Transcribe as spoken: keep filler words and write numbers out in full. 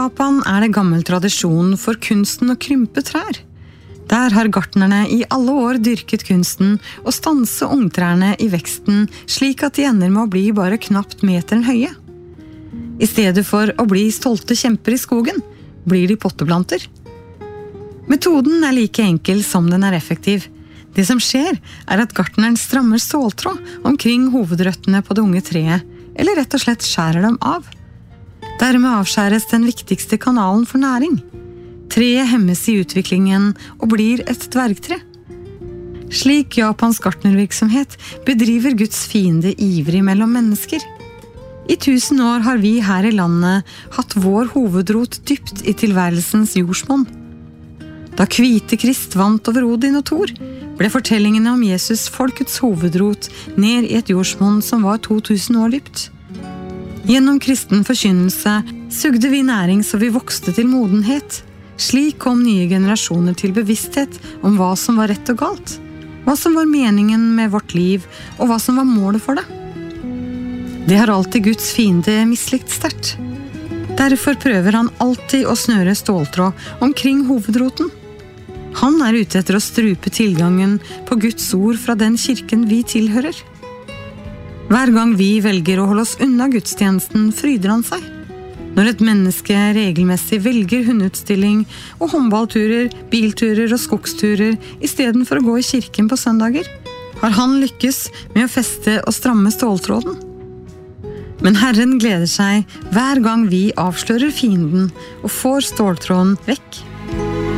Japan er det gammel tradisjon for kunsten å krympe trær. Der har gartnerne i alle år dyrket kunsten og stanse ungtrærne i veksten slik at de ender med å bli bare knapt meteren høye. I stedet for å bli stolte kjemper i skogen, blir de potteplanter. Metoden er like enkel som den er effektiv. Det som skjer er at gartneren strammer ståltråd omkring hovedrøttene på det unge treet, eller rett og slett skjærer dem av. Dermed avskjæres den viktigste kanalen for næring. Treet hemmes i utviklingen og blir et dvergtre. Slik Japans gartnervirksomhet bedriver Guds fiende ivrig mellom mennesker. I tusen år har vi her i landet hatt vår hovedrot dypt i tilværelsens jordsmonn. Da Hvite Krist vant over Odin og Thor, ble fortellingene om Jesus folkets hovedrot ned i et jordsmonn som var to tusen år dypt. Gjennom kristen forkynnelse sugde vi næring så vi vokste til modenhet. Slik kom nye generasjoner til bevissthet om hva som var rett og galt, hva som var meningen med vårt liv, og hva som var målet for det. Det har alltid Guds fiende mislikt sterkt. Derfor prøver han alltid å snøre ståltråd omkring hovedroten. Han er ute etter å strupe tilgangen på Guds ord fra den kirken vi tilhører. Hver gang vi velger å holde oss unna gudstjenesten, fryder han seg. Når et menneske regelmessig velger hundeutstilling og håndballturer, bilturer og skogsturer i stedet for å gå i kirken på søndager, har han lykkes med å feste og stramme ståltråden. Men Herren gleder seg hver gang vi avslører fienden og får ståltråden vekk.